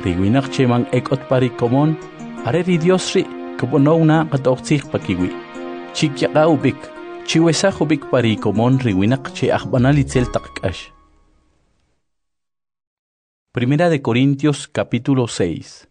riwinak cheman ekot pari komon, are ri Dios ri, kubono una katoksik pakiwi. Chikyaka ubik, chiwesak ubik pari komon riwinak che akbanalitzel takkash. Primera de Corintios capítulo 6.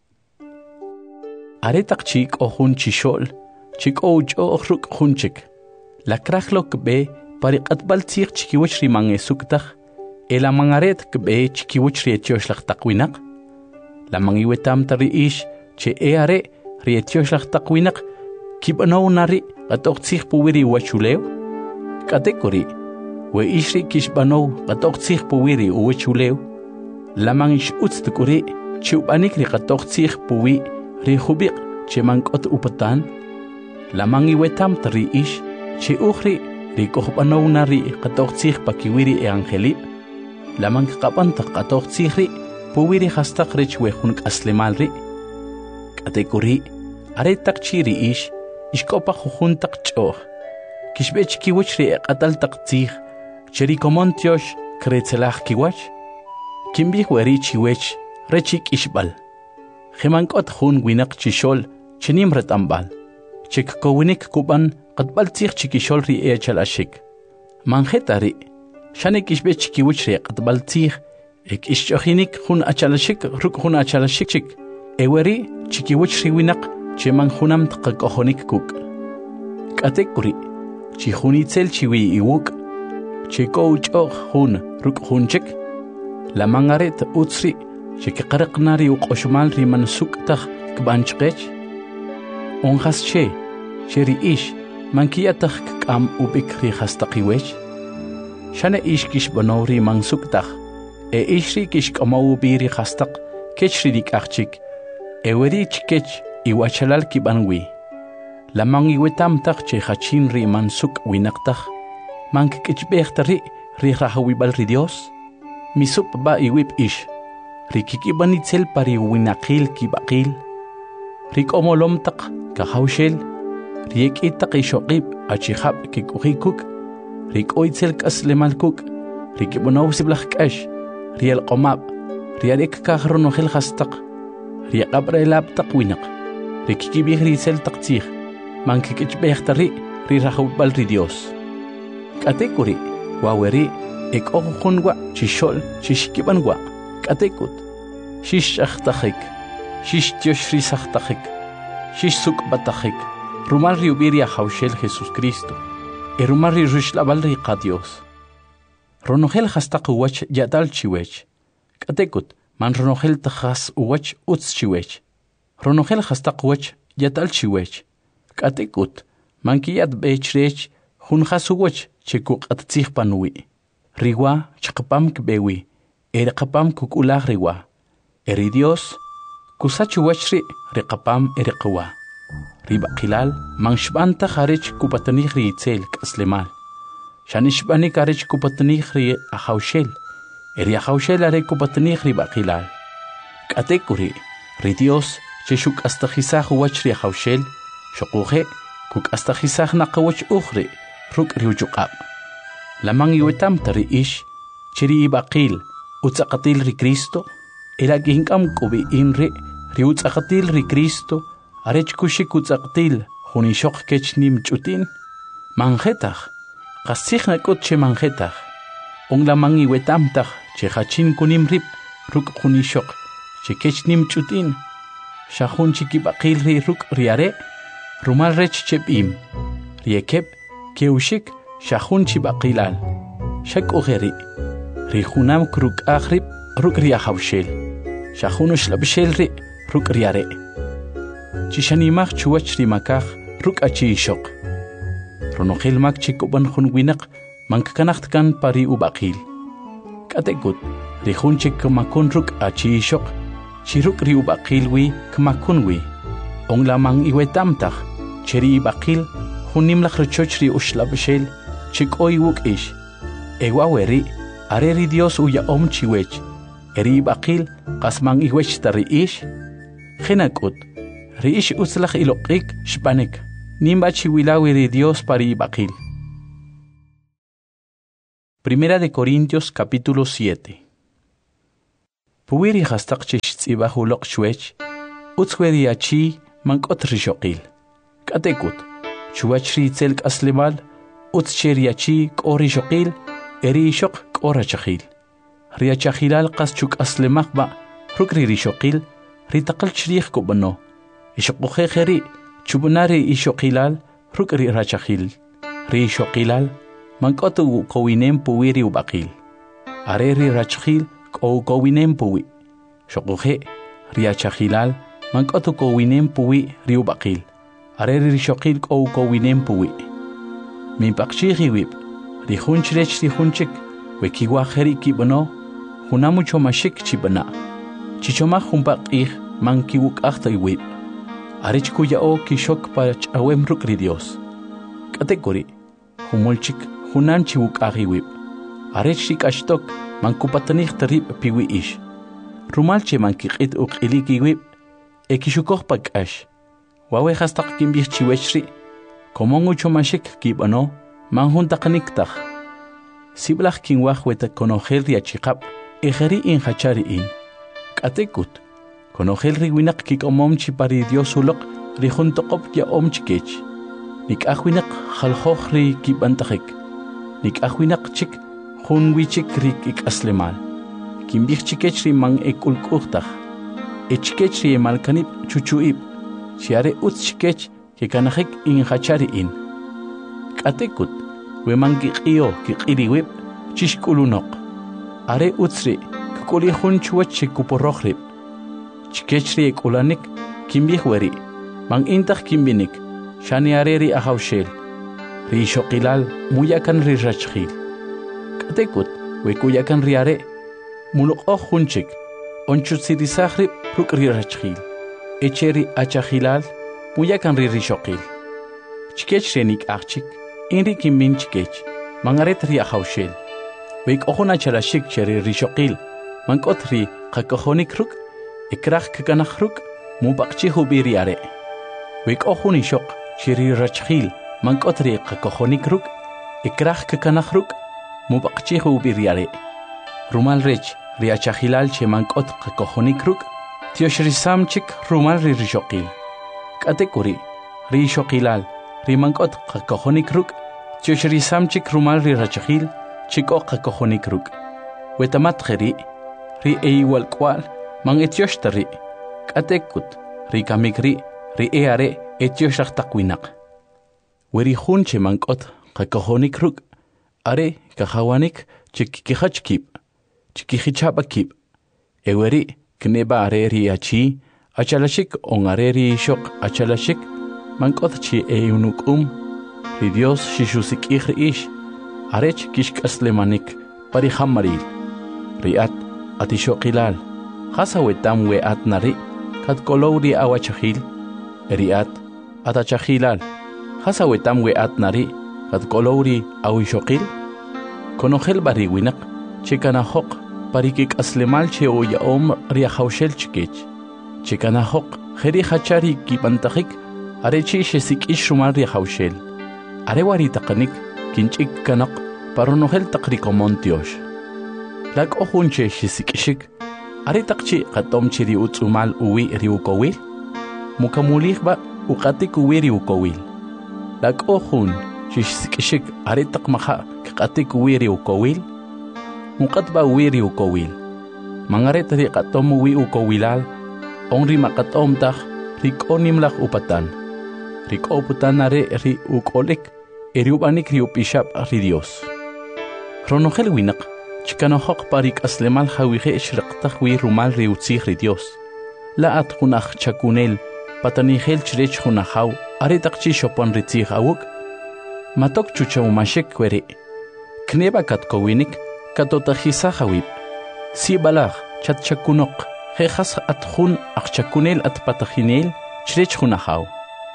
Aretak chik o hun chishol, chik o ucho ruk hunchik. La krachlok be parikat baltsik chikiwich rimange suktak, el amangaret kbe chikiwich rietioslak takwinak. La mangiwetam tari ish, che are rietioslak takwinak, kibano nari katoksik puwiri wachuleo. Katekori, we ishri kishbano katoksik puwiri uwachuleo. Lamang ish utstukuri, chiupanik ri katoksik puwi, ri hubik, che mankot upatan. Lamang iwetam tari ish, che ukhri, ri kohpanaw na ri katoksik pakiwiri e angelip. Lamang kapantak katoksik ri, puwiri hastak ri chwehun aslemal ri. Katekuri, aretak chiri ish, ishkopa juhuntak choh. Kishbech kiwich ri kataltak tsik, cheri komontiosh, kretzelach kiwach. Kimbi weri chiwech, rechik ishbal. Himankot hun winak chishol, chinim retambal. Chik kowinik kuban, katbal tsik chikishol ri echal ashik. Manjetari, shanik ishbe chikiwich ri katbal tsik, ek ishchohinik hun achalashik, ruk hun achalashik chik. Eweri, chikiwich ri winak, cheman hunam takakohonik kuk. Katekuri, chihunitzel chiwi iwuk. Chiko uchoh hun, ruk hun chik. La mangaret utsri, chikiqaraqnari uqoshmal riman suktak kbanchqech. Onjas cheri ish, mankiyatak kam ubik ri hastaqiwech. Shana ish kishbanori man suktak, e ishri kishkamaw biri hastak, kechri dikachik, eweri chikech iwachalal kibanwi. La mangiwetamtak che hachin ri man suk winaktak, mankikechbechtari ri rahawibal ri Dios. Misup ba iwip ish, rikikibanitzel pari winakil kibakil, rikomolomtak kahawshel, riekitak ishokib achihab kikuhikuk, rikoitzel kaslemalkuk, rikibunaw siblahkash, riel komab, riarek kahronohel hastak, riakabra elabtak winak, rikikibih ritzel taktsih, mankikichbehtari rirahubal ri Dios. Katekuri, waweri, ek okhunwa chishol chishkibanwa katekut shish akhtakhik shish tioshri sakhtakhik shish sukbatakhik rumal riubiria haushel Jesus Cristo e rumal rishlabal riqa Dios ronogel hastaq uwach yatal chiwech katekut man ronogel takhas uwach uts chiwech ronogel hastaq uwach yatal chiwech katekut man kiyat bechrech hun khasuwach chikuk attsih panwi Riwa chakapam kbewi, erikapam kukulah riwa. Eri Dios, kusachuwachri rikapam erikawa. Riba kilal, mangshbanta kharich kupatanih riitzel kaslemal. Shanishbani karich kupatanih ri ahawshel. Eri ahawshel are kupatanih riba kilal. Katekuri, ri Dios, cheshuk astajisah wachri ahawshel, shokuhe, kuk astajisah nakawach ukhri, ruk riuchukab. Lamang iwetam tari ish, chiri ibaqil, utsakatil ri Cristo, ilagihingam kubi inri, ri utsakatil ri Cristo, arech kushik utsakatil, hunishok kech nim chutin, manjetach, kasich nakot che manjetach, lamang iwetam tach, che hachin kunim rip, ruk hunishok, che kech nim chutin, shahun chikibaqil ri ruk riare, rumal rech chepim, riekep, keushik, Shahun chibaqilal, shak ugeri, rihunam kruk akhrib, ruk riahawshel, shahun shlabshel ri, ruk riare. Chishanimach chuach rimakach, ruk achi ishok. Ronogel mak chikuban hun winak, mankanachtkan pari ubaqil. Katekut, rihun chikumakun ruk achi ishok, chiruk ri ubaqilwi, kmakunwi. Onglamang iwetamtach, cheri ibaqil, hunimlach richochri ushlabshel, chik oiwuk ish. Ewaweri, areri Dios uya chiwech. Eri bakil, kasmang iwech tari ish. Genakut, ri ish utzlach ilokik, shpanek. Nimba chiwilaweri Dios pari bakil. Primera de Corintios capítulo 7. Puwiri hastaq chishtsiba huloq shwech, utzweri achi mankot rishoqil. Katekut, chuachri tselk aslimal, utzcheri achi kori shoqil, eri shoq kora chachil. Riachachilal qaschuk aslimakba, rukri rishoqil, ritaqal chrih kubano. Ishoqujejeri, chubunari ishoqilal, rukri rachachil. Rishoqilal, mankotu kowinem puwiri ubaqil. Areri rachachil, kowinem puwi. Shoquje, riachachilal, mankotu kowinem puwi riubaqil. Areri rishoqil kowinem puwi. Min pakchihi wib, rihunchirech rihunchik, wekiwajeri kibano, hunamucho mashik chibana. Chichoma humpaqih mankiwuk achta wib. Arech kuyao kishok pach awem rukri Dios. Kategori, humolchik hunanchi wuk wib. Arech shik ashtok mankupatanich tarib piwi ish. Rumalche mankikit iliki wib, ekishukok pakash. Wawe hastak kimbih chiwechri, komongucho mashik kibano, manhuntaqaniktaq. Siblach kinwaj weta konojel riachikap, ejeri in hachari in. Katekut, konojel riwinak kikomomchi pari Dios ulok, rijuntokop ya omchikech. Nik ahwinak halhoch ri kibantajik. Nik ahwinak chik, hunwichik rik aslemal. Kimbih chikech ri man ekulkuhtaq. Echikech ri malkanip chuchuip. Chiare utchikech que kanajik in hachari in. Katekut, wemanki qio ki qiriwib, chishkulunok. Are utsri, kukuli hunchuach kuporrohrib. Chikechri ekulanik, kimbihweri, mang intach kimbinik, shani areri ahawshel. Ri shokilal, muyakan ri rachchil. Katekut, wekuyakan riare, mulok hunchik, onchutsidisahrib, ruk ri rachchil. Echeri achachilal, muyakan ri rishoqil. Chikech renik achik, inri kimbin chikech, mangaret ri ahawshel. Wek ohuna charashik cheri rishoqil, mankot ri qakohonik ruk, ikrach kakanach ruk, mubakchi hubiri are. Wek ohuni shok, cheri rachchil, mankot ri qakohonik ruk, ikrach kakanach ruk, mubakchi hubiri are. Rumal rech, ri achachilal che mankot qakohonik ruk, Tioshrisamchik rumal ri rishoqil. Katekuri, ri shoqilal, ri mankot qakohonik ruk, tioshrisamchik rumal ri rachachil, chiko qakohonik ruk. Wetamatjeri, ri eiwal kwal, man etioshtari. Katekut, ri kamikri, ri eare etioshtaqwinak. Weri hunche mankot qakohonik ruk, are kahawanik chikikihachkib, chikihichapakib. Eweri, Kneba areri achi, achalashik on areri shok achalashik, mankotchi eunukum, ri Dios shishusik ish, arech kishk aslemanik, parihamaril, riat, atishokilal, hasawetam we atnari, kat kolori awachahil, riat, atachahilal, hasawetam we atnari, kat kolori awishokil, konogel bariwinak, chikanahok, parikik aslemal che o yaom riahawshel chikech. Chikanahok, heri hachari kipantajik, arechi shesik ishrumal riahawshel. Arewari taqanik, kinchik kanak, paronohel taqrikomontiosh. Lak ohunche shesik ishik, aretaqchi qatom chiri utsumal uwi riukowil, mukamulihba uqatik uwi riukowil. Lak ohun, shesik ishik, aretaq maha qatik uwi riukowil, Mukatba wiri ukowil. Mangaret ri qatom wi ukowilal, onri makatom tak rikonimlak upatan. Rikoputan are ri ukolik, eriubanik ri upishap ri Dios. Ronogel winak, chikanohok parik aslemal hawije shraqtah wi rumal ri utzih ri Dios. La at hunach chakunel, patanihel chrech hunahaw, aretakchi shopon ritzih awuk. Matok chuchawmashek kwere. Kneba katkowinik, Katotahisahawib. Si balach, chatchakunok, hejas atjun akchakunel at patahinel, chrech hunahaw.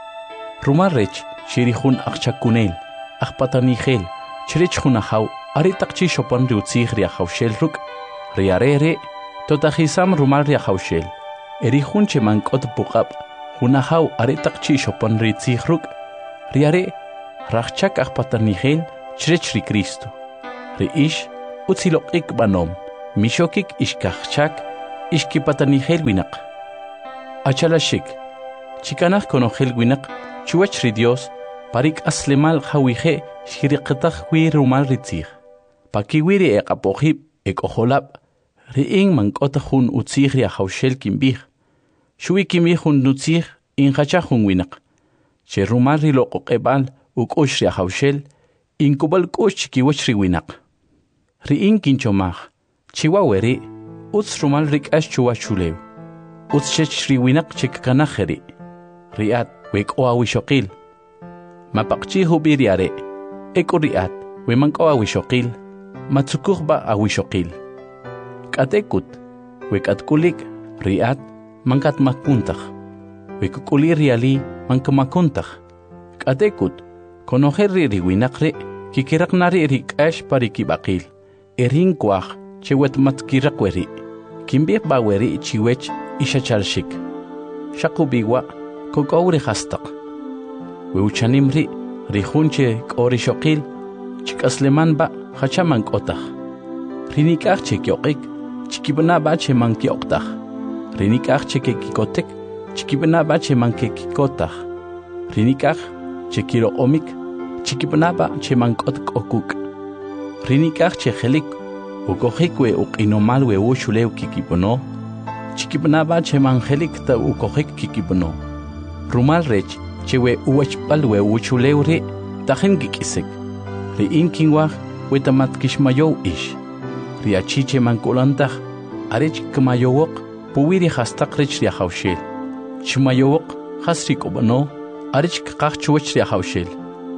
Rumarrech, chirihun akchakunel, akpatanihel, chrech hunahaw, aritakchi shopan riutzih riahawshel ruk, riarere, totahisam rumar riahawshel. Erihun chemankot bukab, hunahaw aritakchi shopan ritzih ruk, riare, rachchak akpatanihel, chrech ri Cristo. Riish, Utzilokik banom, mishokik ishkachak, ishkipatani helwinaq. Achalashik, chikanaq kono helwinaq, chuachri Dios, parik aslemal hawije shiriqtaq wi rumal ritzig. Pakiwiri eqapohib ekojolab, riing mankota hun utzigri a hawshel kimbih. Shui kimbih hun nutzig inhacha hun winaq. Che rumal riloko qebal ukoshri a hawshel, inkubal kosh chikiwachri winaq. Riing kinchomaj, chiwaweri, utz rumal rikash chuwachulew. Utz chechri winaq chikkanajeri. Riat wek oa wishokil. Mapaqchi hubiriare, eko riat, wemanko awishokil, matsukuhba awishokil. Katekut, wekatkulik, riat, mankat makuntaj. Wekukuli riali, mankamakuntaj. Katekut, konoherri riwinakre, kikiraknari rikash parikibakil. Erin kwaj, chewet matkirakweri. Kimbih baweri chiwech ishachalshik. Shakubiwa, kokauri hastak. Weuchanimri, rihunche korishokil, chikasleman ba hachaman kotaj. Rinikaj chekyokik, chikibana ba cheman kyoktaj. Rinikaj chekekikotek, chikibana ba cheman kekikotaj. Rinikaj chekiro omik, chikibana ba cheman kotkokuk. Rinikaj chehelik, ukojikwe ukinomalwe ushulew kikipono, chikibana ba cheman helik ta ukojik kikipono. Rumal rech, chewe uwachpalwe uchulewre tajen gikisek. Ri inkinwaj wetamat kishmayow ish. Ri achiche mankulantaj arech kmayowok puwiri hastak rech ri hawshel. Chmayowok hasri kobano arech kaqchuwach ri hawshel.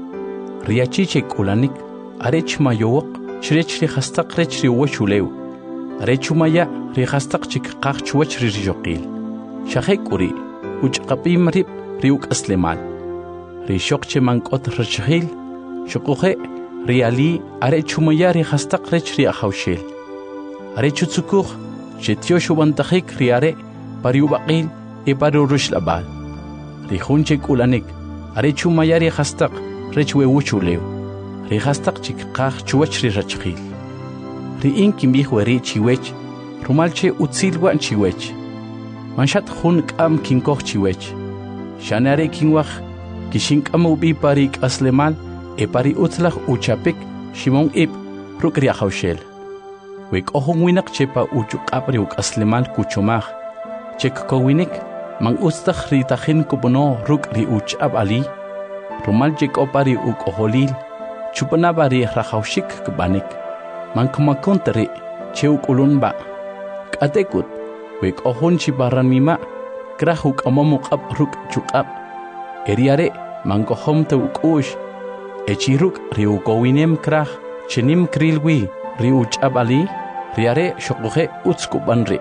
Ri achiche kulanik arech mayowok chrech ri hastak rech ri uwachulew. Arech umaya ri hastak chik qaqchuwach ri joqil. Shahekuri uchqapim rib riuk aslemal. Rishokche mankot rachhil, shokuhe riali are chumaya ri hastak rech ri ahawshel. Are chutsukuh, chetio shubantajik riare, pariubaqil e parurush labal. Rihunche kulanik, are chumaya ri hastak rech wewuchulew. Ri hastak chikqaj chuwach ri rachhil. Ri inkimih weri chiwech, rumalche utsilwan chiwech. Manshat hun kam kinkoh chiwech. Shanare kinwaj, kishink'amubi parik aslemal, e pari utzlaj uchapik, shimon ib, rukri ahawshel. Wek ohun winak chepa uchuqapri uk aslemal kuchomaj. Chek kowinik, man ustaj ritajin kubono rukri uchab ali. Rumal chek opari uk oholil, chupanabari rahawshik kbanik. Man kumakontari, che uk ulunba. Katekut, wek ohun chibaran mima, krahuk amamukab ruk chukab. Eriare mankohom te ukush. Echiruk riukowinem krah chenim krilwi riuchab ali. Riare shokuhe utskubanri.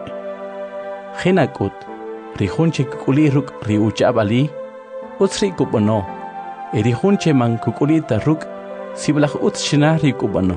Hinakut rihunche kukuli ruk riuchab ali. Utsri kubano. Erihunche man kukulita ruk siblah utshina rikubano.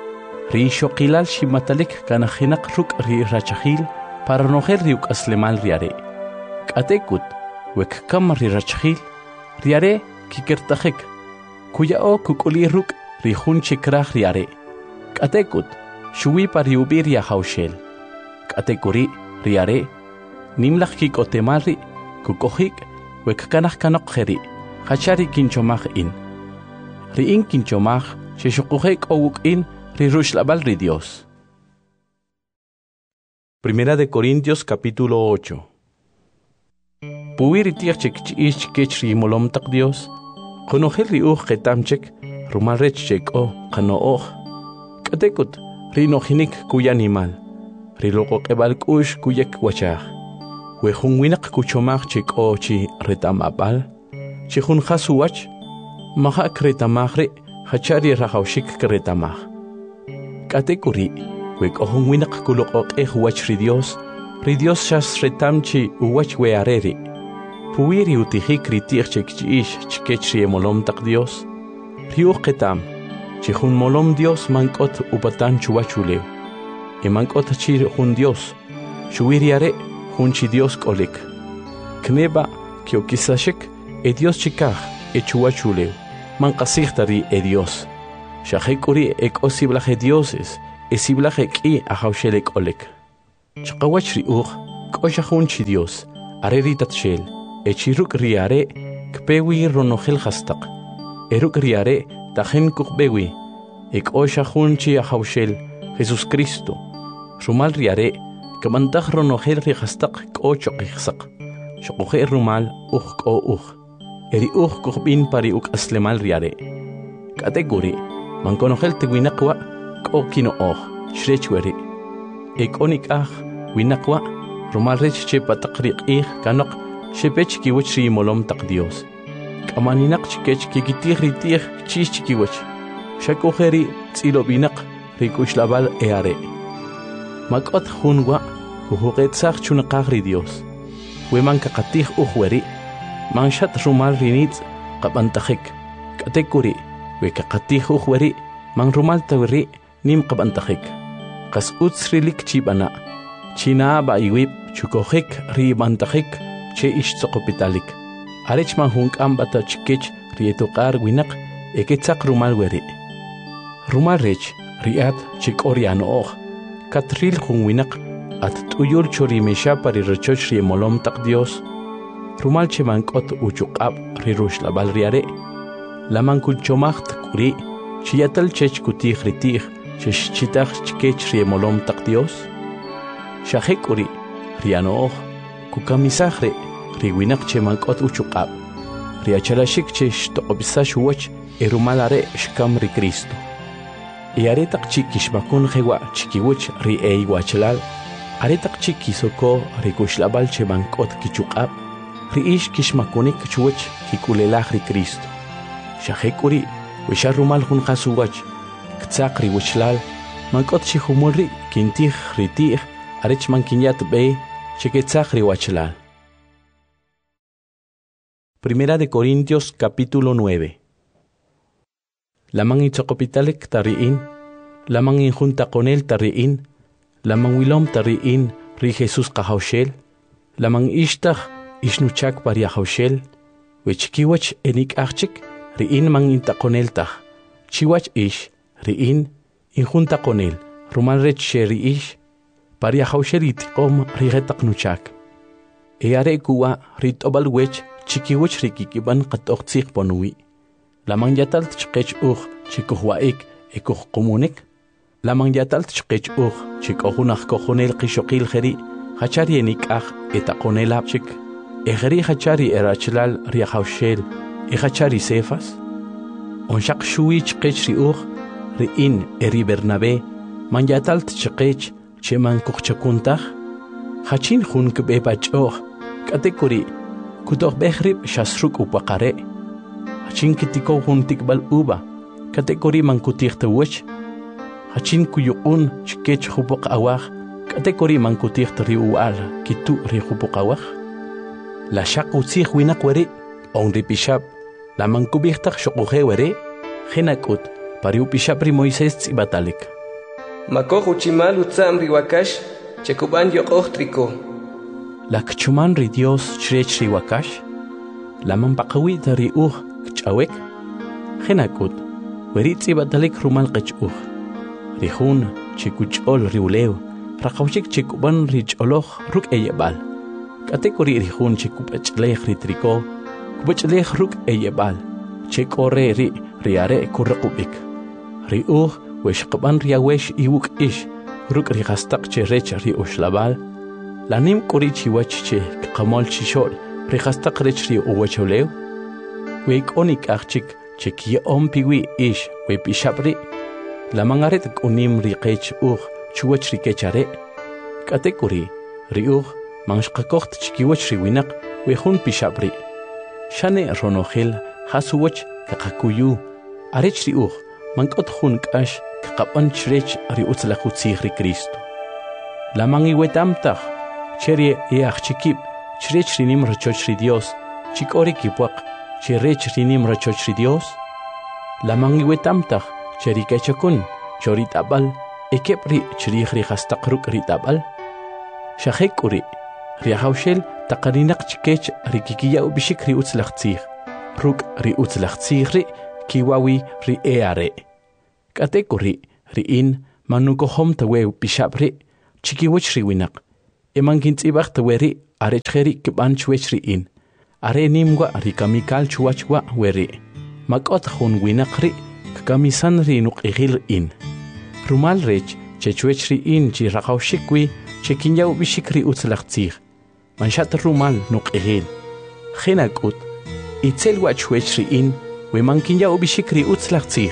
Ri shokilal shimatalik kana hinak ruk ri rachahil para noher riuk aslemal riare. Katekut, wek kam ri rachhil, riare kikertajek, kuyao kukuli ruk rihun chikraj riare. Katekut, shuwi pariubir ya hawshel. Katekuri riare, nimlaj kikotemalri, kukojik, wek kanaj kanokjeri, hachari kinchomaj in. Riin kinchomaj, sheshokujek owuk in, rirushlabal ri Dios. Primera de Corintios capítulo 8. Puwiri tiachek ish kechri molom tak Dios, konojel riuh ketamchek, rumalrechek o kanooj. Katekut, rinohinik kuya animal, riloko kebal kush kuyek wachaj. Wehun winak kuchomaj chek o chi retamabal, chihun hasuwach, mahak retamajre, hachari rahawshik kretamaj. Katekuri, wek ohun winak kulok wach ri Dios shas retamchi uwach weareri. Puwiri utihik ritichek chiish chikechri molom tak Dios. Riuh ketam, chihun molom Dios mankot upatan chuwachulew. E mankot chir hun Dios. Shuwiriare hun chi Dios kolik. Kneba kiokisashek e Dios chikaj e chuwachulew. Mankasichtari e Dios. Shahekuri ek osiblaje dioses, esiblaje ki ahawshelek olek. chqawach ri k'oxajun chi Dios are ri tatshel echiruk riare kpewi ronojel hastaq eruk riare tajen kukbewi ek'oxajun chi ahawshel Jesus Cristo rumal riare kamantaj ronojel ri hastaq k'ochoqijsaq shoqoje rumal k'o eri kukbin pari aslemal riare kategori mankonojel tewinaqwa k'o kino'oj shrechweri ekonikaj winaqwa rumal rech che pataqriq'ij kanoq shepech kiwach ri molom taq Dios k'amaninaq chikech kikitij ritij chix chikiwach shakojeri tz'ilobinaq ri k'uxlabal eare mak'ot junwa kujuqetzaj chunaqaj ri Dios weman kaqatij weri manshat rumal rinitz qabantajik katekuri we kaqatij weri man rumal tawri nim qabantajik qas utzrilik chibana china ba iwib chukojik ri bantajik che ixtsoqopitalik arech man hunk'am bata chikech rietuqar winaq eketzaq rumal weri rumal rech riat chik'oriano'oj katril jun winaq at t'uyul chorimesha pari rechoch ri molom taq Dios rumal che mank'ot uchuq'ab ri ruxlabal riare laman kunchomaj tk'uri chiyatal chech kutij ritij chexchitaj chikech ri molom taq Dios shajek'uri riano'oj kukamisaj ri winaq che mank'ot uchuq'ab ri achalashik che xtoq'opisax uwach rumal are xkam ri Cristo are taq chik kixmakun jewa chikiwach ri iwachlal are taq chik kisoko ri kuxlabal che mank'ot kichuq'ab ri kixmakunik chuwach kik'ulelaj ri Cristo shajek'uri wixar rumal jun qasuwach ktzaq ri wichlal mank'ot chi jumul ri kintij ritij arech man kinyat b'e cheketzaq ri wachlal. Primera de Corintios capítulo 9. Laman itzoqopitalik tari'in, laman injunta konel tari'in, laman wilom tari'in ri Jesús qahawshel, laman ishtaj ishnuchak pariahawshel, wechkiwach enik achik ri'in man intaqoneltaj, chiwach ish ri'in injunta konel, rumal rech she ri'ish, pariahawshel itqom rigetaq nuchak. Eare kuwa ritobal wech chikiwach rikikiban qatoqtzig ponui. Laman yatal tchqech chikuhwaik komunik. Laman yatal tchqech chikohunaj kohonel qishoqil jeri, hachari enikaj etaqonela chik. Ejeri hachari erachlal riahawshel, hachari sefas. Onshaq shui chqech ri'in eri Bernabé, man yatal tchqech cheman kuchchakuntaj. Hachin jun kbe bach'oj, katekuri, kutoq behrib shasruk upaqare. Hachin kitiko jun tikbal uba, katekuri man kutij tewech. Hachin kuyuqun chkech jupoq awaj, katekuri man kutij riual kitu ri jupoq awaj. La shaq utzij winaq weri, on ripishab, la man kubijtaj shoquje weri, jenakut, pari upishab ri Moisés tzibatalik. Makoj uchimal utzam riwakash, chekuban yoqoj triko. La kchuman ri Dios chrech riwakash, la man paqawit ri kchawek, jenakut, weri tzibatalik rumal qech'uj. Rijun chikuch'ol riuleo, raqawchik chikuban ri ch'oloj ruk eyebal. Katekuri rijun chikupachlej ri triko, kupachlej ruk eyebal, chekore riare kurrequbik. Riuj weshqaban riawesh iwuk ish, ruk rihastaq che rech ri uxlabal, lanim kuri chiwach che qamol chishol, rihastaq rech ri uwacholeo, weik onik achik che kie piwi ish we pishabri, la mangaret kunim ri qech chuwach ri kechare, katekuri riuj manshqakoht chikiwach ri winaq we jun pishabri. Shane ronojel hasuwach kaqakuyu, arech riuj mank'ot jun k'ax kaqapan chrech ri utzlajutzij ri Cristo. La mangiwetamtaj cheri achikib chrech rinim rachoch ri Dios, chik'ori kipwaq cherech rinim rachoch ri Dios. La mangiwetamtaj cheri kechakun chorit'abal ekep ri chrij ri hastaq ruk rit'abal. Shajek'uri riahawshel taqarinaq chikech ri kikiya'u bishik ri utzlajtzij, ruk ri utzlajtzij ri kiwawi ri eare. Katekuri ri'in manukohom tawew pishabri chikiwach ri winaq Eman kintzibach weri arecheri kiban chwechri in. Are nimwa rikamikal chuachwa weri. Makot hun winakri kamisan ri nuqihil in. Rumal rech chechwechri in chi rakawshikwi chekinyaw bishikri utzlachtzig. Manshat rumal nuqihil. Khinakut itzel wachwechri in we mankinyaw bishikri utzlachtzig.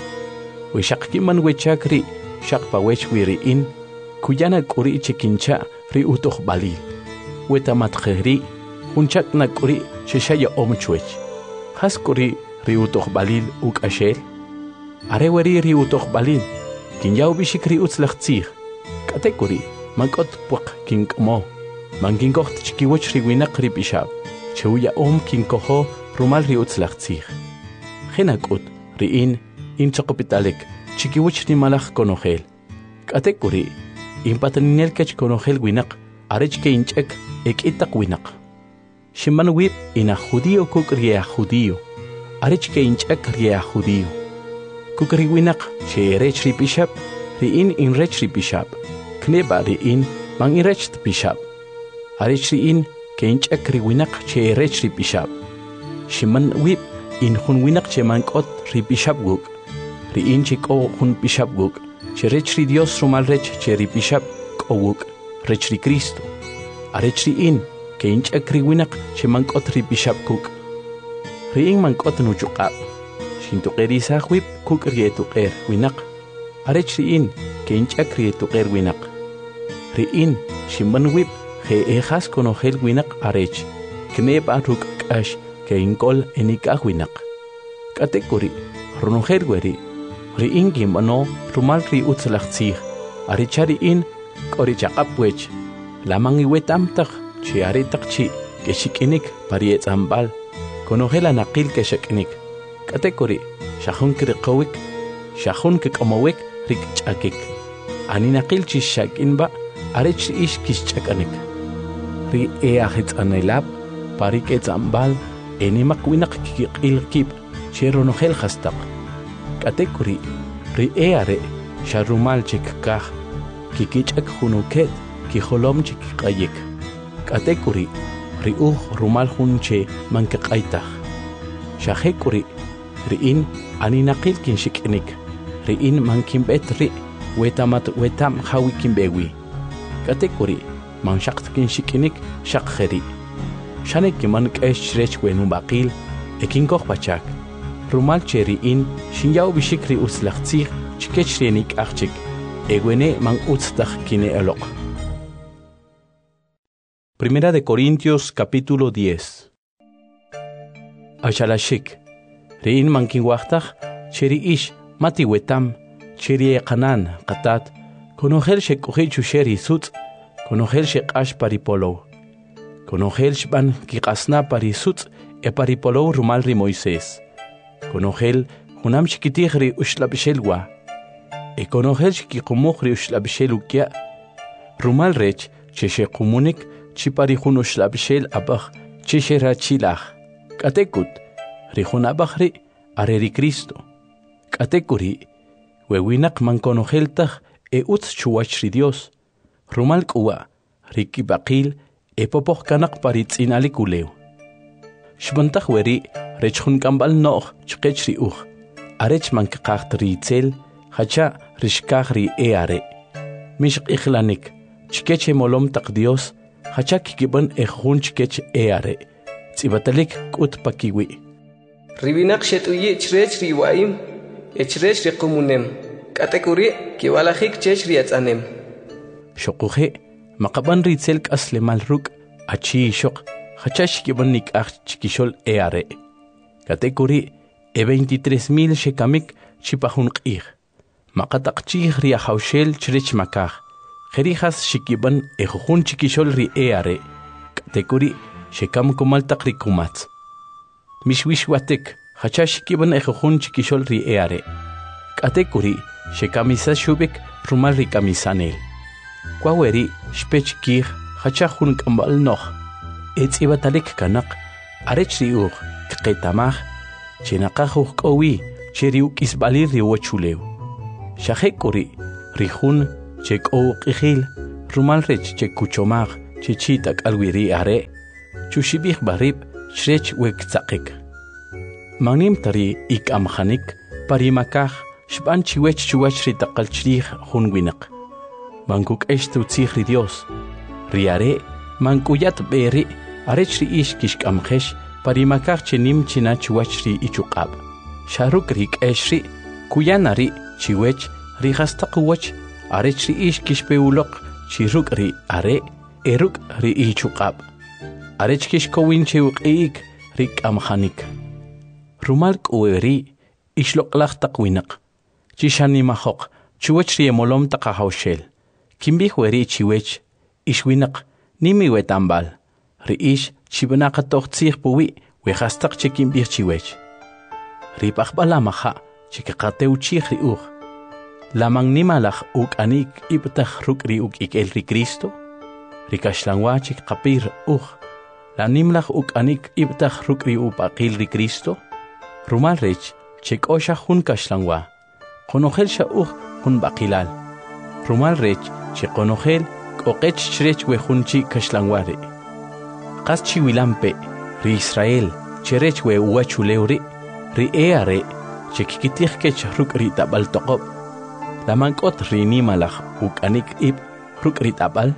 We shakkiman wechakri shakpa wechwiri in kuyana kuri chekincha ri utoh balil. We tamatkheri hunchak na kuri sheshaya omchwech. Has kuri ri utoh balil ukashel. Are weri ri utoh balil kinyaw bishikri utzlachtzig. Kate kuri mankot puq kinkmo. Mankinkoht chkiwech ri winak ri bishab. Chewya kinkoho rumal ri utzlachtzig. Khinakut ri in chokopitalik chikiwech ri malach konohel. Kate kuri impataninel kach konohel winak arech ke inchek itak winak. Shiman wip ina judío kuk ria judío. Arech ke inchek ria judío. Kuk ri winak che erech ri bishab ri in rech ri bishab. Kneba ri in mang irech bishab. Arech ri in ke inchek ri winak che erech ri bishab. Shiman wip in hun winak che mankot ri bishab guk. Ri in chiko hun bishab guk. Che rech ri Dios rumal rech che ri bishab kowuk rech ri Cristo. Arech ri in ke inchek ri winak che mankot ri bishab kuk. Ri in mankot nuchukab. Shintuqeri sahwip kuk ri etuqer winak. Arech ri in ke inchek ri etuqer winak. Ri in shiman wip he ejas konohel winak arech. Kneb aruk kash ke inkol enikah winak. Katekuri runoher weri. Ri in gimano rumal ri utzlachtzig. Arichari in kori chaqapwech. Lamangi wetamtak chi aritak chi keshikinik pariet ambal. Konohela naqil keshikinik. Katekuri shahun kirikowik. Shahun kikamowik rik chakik. Ani naqil chi shakinba arich ish kishchakanik. Ri ahitz anelab parik ambal enimak winak kikilkip cheronohel hastak. Katekuri ri are sharumal chikkah kikichak hunuket kiholom chikkayik. Katekuri ri rumal hunche mankaqaitah. Shahekuri ri in aninaqil kinshikinik. Ri in mankimbet ri wetam hawi kimbewi. Katekuri manshakt kinshikinik shakheri. Shanek man kesh rech wenu baqil ekinkoh pachak. Rumal cheri in shinyaw bishikri utzlachtzig chikechrenik achik. Egwene man utztach kine elok. Primera de Corintios capítulo 10. Ashalashik. Rein man kinwachtach cheri ish mati wetam cheri qanan qatat konohel shekuhi chusheri sutz konohel shekash paripolo. Konohel shban kiqasna parisutz e paripolo rumal ri Moisés. Konohel hunam shikitih ri ushlabishelwa. E konohel shikikumuh ri ushlabishelukia. Rumal rech cheshe kumunik chipari hun ushlabishel abach cheshe rachilach. Katekut ri hun abach ri areri Cristo. Katekuri wewinak man konohel tach e utz chuach ri Dios. Rumal kuwa ri kibaqil e popoh kanak paritz inalikuleu. Shbantach weri rechun kambal noch chqech ri uch. Arech man kaqacht ri itzel hacha rishkach ri are. Mishq ikhlanik chkech molom taq Dios hacha kikiban ejun chkech are. Tzibatalik kut pakiwi. Ribinak shetuyi chrech ri waim echrech ri qumunem. Katekuri kiwalajik chech ri atzanem. Shokuhe maqaban ri itzel kasle malruk achi shok. Hachash kiban nikach chikishol are. Katekuri 23,000 shekamik chipahun qih. Maqataq chih ri haushel chrech makaj. Jerijas shikiban ejujun chikishol ri are. Katekuri shekam kumal taq ri kumatz. Mishwish watek hachash kiban ejujun chikishol ri are. Katekuri shekamisa shubik rumal ri kamisanel. Kwaweri shpech kih hachajun kambal noch. Etzibatalik kanak arech riuch kqetamaj chinaqajuj q'owi cheriuk isbalir riwachuleu. Shahekuri rihun chek'ow q'ijil rumal rech che kuchomag che chitak alwiri are chushibih barib shrech wektzakik magnim tari ik amkhanik parimakaj shban chiwech chuwach ritakal chrih hunwinak mankuk eshtu tzihri Dios riare mankuyat beri arech ri ish kishkamkhesh parimakaj chenim china chuwach ri ichuqab sharuk rik eshri kuyanari chiwech rihastaqwach arech ri ish kishpeuloq chiruk ri are eruk ri ichuqab arech kishkowin cheuqik rik amkhanik rumal kuweri ishloqlaq taqwinaq chishani mahoq chuwach ri molom taqahawshel kimbih weri chiwech ishwinaq nimi wetambal ri ish chibnaqa toqtzih puwi wehastaq chekimbih chiwech ri paqbala maha chikaqateu chih ri uj lamang nimalaj uk anik ibtaj ruk ri uk ikel ri Cristo ri kashlanwa chikqapir uj la nimlaj uk anik ibtaj ruk ri upaqil ri Cristo rumal rech chekosha hun kashlanwa qonojel sha uj hun baqilal rumal rech cheqonojel k'oqech chrech we hunchi kashlanwa ri qas chiwilampe ri Israel cherech we uachulewri ri eare chekikitij kech ruk ri tabal toqob lamankot ri nimalaj uk anik ib ruk ri tabal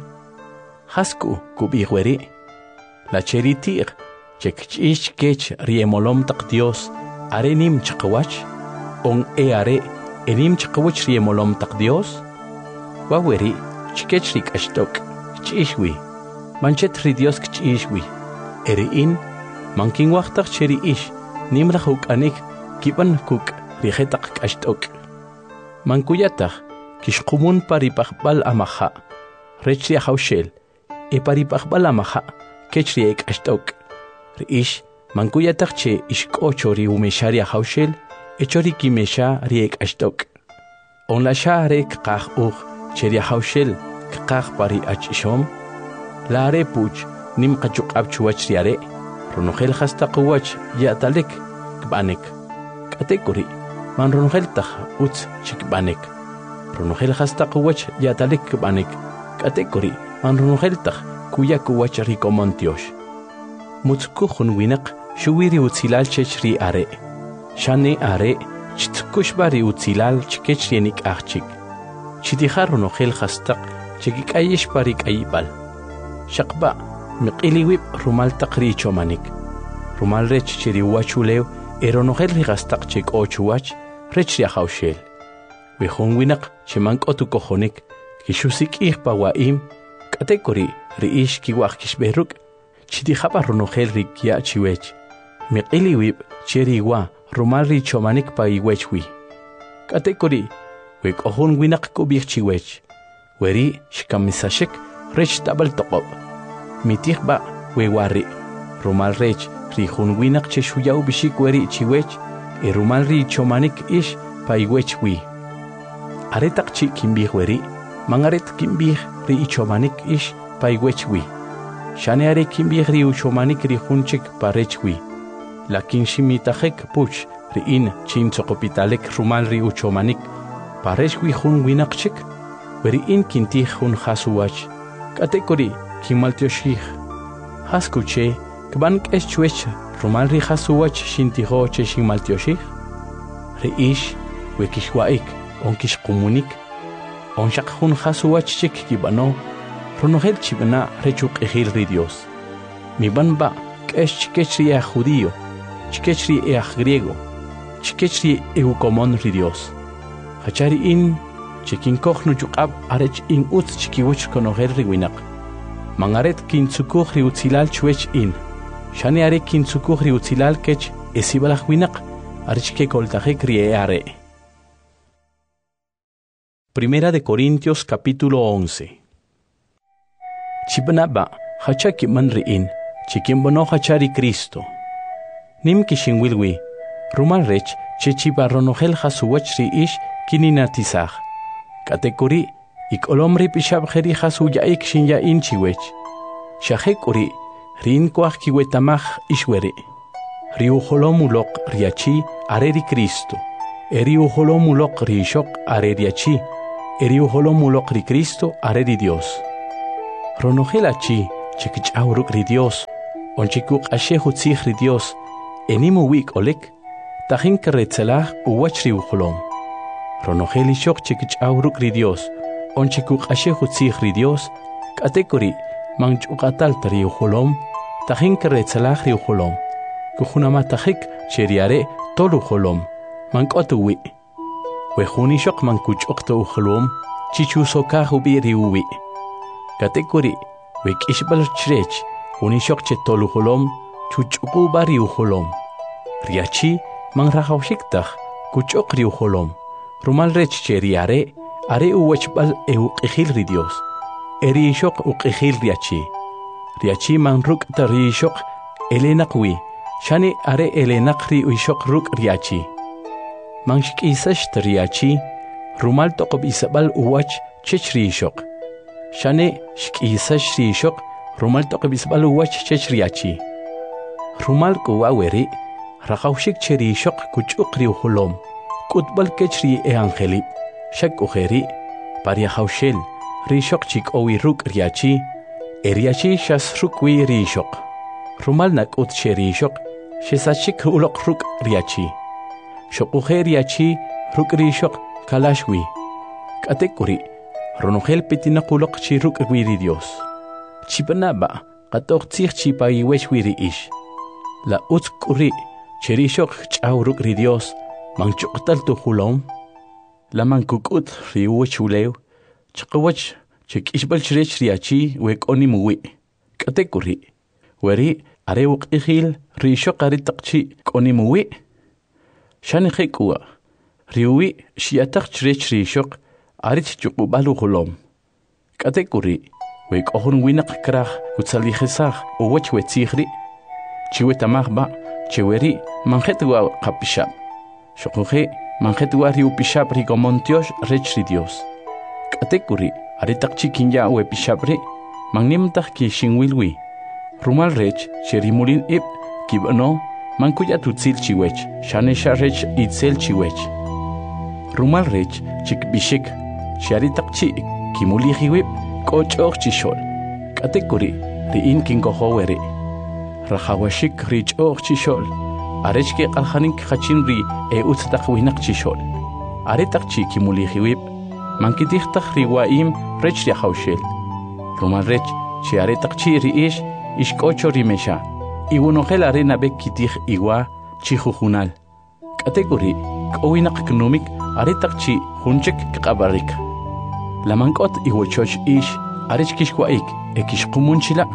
hasku kubihweri la cheritir chekchish kech ri emolom taq Dios are nim chaqwach on eare enim chaqwach ri emolom taq Dios waweri chikech ri kashtok chishwi manchet ri Dios kchishwi erein mankin waqtaq cheri ish nimlaj uk anik kiban kuk ri khetaq kashtok mankuyataq kishqumun paripaqbal amaja rech ri hawshel e paripaqbal amaja kech ri ekashtok ri ish mankuyataq che ishk'ocho ri umesharia hawshel echori kimesha ri ekashtok on la share kqaj uj che ri hawshel kqaj pari achishom la are puch nim qachuqab chuwach ri are ronojel hastaqwach yatalek kbanek katekuri man ronojel taj utz chikbanek ronojel hastaqwach yatalek kbanek katekuri man ronojel taj kuyakuwach rikomontiosh mutzkuhun winaq shuwiri utzilal chech ri are shane are chitkushbari utzilal chikech rienik achchik chitijar ronojel hastaq chikikayish parik ayibal shaqba miqiliwib rumal taqri chomanik rumal rech chiri wachulew eronojel rigastaq chek ochuwach rech ri hawshel wejun winaq chimank'otu kojonik kishusik ijpa waim katekori ri ish kiwaq kishberuk chitijapa ronojel ri kya chiwech miqiliwib cheri wa rumal ri chomanik pa iwechwi katekori wek'ojun winaq kubij chiwech weri shkamisashik rech tabal toqob mitijba wewari rumal rech ri jun winaq che shuyaw bishik weri chiwech e rumal ri chomanik ish pa iwechwi aretaq chi kimbij weri mangaret kimbij ri ichomanik ish pa iwechwi shane are kimbij ri uchomanik ri junchik pa rechwi lakin shimitajek puch ri in chin tsoqopitalek rumal ri uchomanik pa rechwi jun winaq chik weri in kintij jun hasuwach katekori kimaltioshij haskuche kban k'esh chuech rumal ri hasuwach shintijo che shinmaltioshij ri ish wekishwaik on kishqumunik on shaq jun hasuwach chik kibano ronojel chibna rechuq ejil ri Dios mi banba k'esh chikech ri judío chikech ri griego chikech ri eukomon ri Dios hachari in chikinkoj nuchuqab arech in utz chikiwach konojel ri winaq mangaret kintsukuj ri utzilal chuech in shani are kintsukuj ri utzilal kech esibalaj winaq arech ke koltajek ri are. Primera de Corintios capítulo 11. Chibnaba hachaki man ri in chikimbono hachari Cristo nim kishinwilwi rumal rech chechiba ronojel hasuwach ri ish kininatizaj katekuri ikolomri pishabjeri hasu yaik shin ya inchiwech shahekuri rin kwaj kiwetamaj ishweri riujolomulok riachi areri Cristo eriujolomulok rishok areriachi eriujolomulok ri Cristo areri Dios Ronogel achi chikch'awruk ri Dios, onchikuk ashehu tzij ri Dios, enimu wik olik, tajin keretzelaj uwach ri ujolom. Ronogel ishok chikch'awruk ri Dios, onchikuk ashehu tzij ri Dios, katekuri manchuqatal ri ujolom, tajin keretzelaj ri ujolom. Kujunamatahik cheriare tolu ujolom, mankotu wi. Wejuni shok mankuchokto ujolom, chichusokaj ubi ri uwi. Katekuri, wek ishbal chrech, unishok che tolu ujolom, chuchuku bari ujolom. Riachi, man rajawshiktaj, kuchok ri ujolom. Rumal rech cheriare, are uwachbal uqihil ri Dios. Eri ishok uqihil riachi. Riachi man rukta ri ishok, elenaqwi. Shani are elenaqri uishok ruk riachi. Manshik isash riachi, rumal toqob isabal uwach chech riishok. Shani shik isash riishok, rumal toqob isabal uwach chech riachi. Rumal kuwaweri, raqawshik cheriishok kuchuk ri ujolom. Kutbal kechri angelip, shak ujeri, pariahawshel, riishok chik owi ruk riachi, eriachi shas rukwi riishok. Rumal nakut cherishok, shesachik ulok ruk riachi. Shokuhe riachi ruk rishok kalashwi. Katekuri, ronogel pitinakulok chi ruk wiri Dios. Chipanaba, katok tzich chipa iwech wiri ish. La utkuri, cherishok chaw ruk ri Dios, manchuktal tu hulom. La mankukut riuwech ulew, chakawach chik ishbal chirech riachi wek onimuwi. Katekuri. Weri arewuk ihil rishok aritaqchi konimuwi. Shani khikwa. Riwi shiatak chrech rishok arit chukubalu hulom. Katekuri wek ohun winak krah kutsalihisah uwach wetzihri. Chiwetamahba cheweri manjetwa kapishab. Shokuhe manjetwa riupishab rigomontiosh rech ri Dios. Katekuri aritaqchi kinya wepishabri magnimtah ki shingwilwi. Rumal rech cherimulin ip kibano mankuya tutzil chiwech shanesha rech itzel chiwech. Rumal rech chikbishik sharitakchi kimulihiwip kochok chishol. Katekuri riin kinkohoweri. Rahawashik rich och chishol. Arechke alhanik khachin ri utztakwinak chishol. Aretakchi kimulihiwip mankitihtak riwaim rech yahawshel. Rumal rech chiaretakchi riish Ishkocho rimesha, iwunogel arena bek kitij iwa chijujunal. Kategori, kowinak knumik aretakchi hunchek kabarik. La mankot iwochoch ish arechkishwaik ekishkumunchila.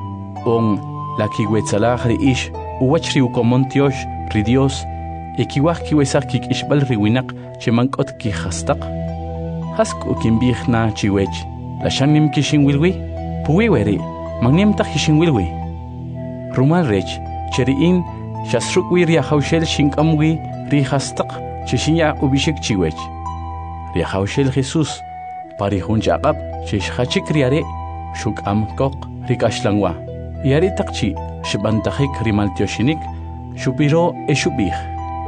On la kiwetzalah ri ish uwachri ukomontiosh ri Dios ekiwah kiwesak kik ishbal riwinak chemankot kijastak. Hask ukimbihna chiwech, la shanim kishinwilwi, puwiweri. Magnim takhishinwilwi. Rumal rech, cheriin, shasrukwi riahawshel shinkamwi rihastak, chishinya ubishik chiwech. Riahawshel Jesus, parihunjaqab, chishachik riare, shukam kok rikashlangwa. Yari takchi, shibantahik rimaltioshinik, shupiro eshubih.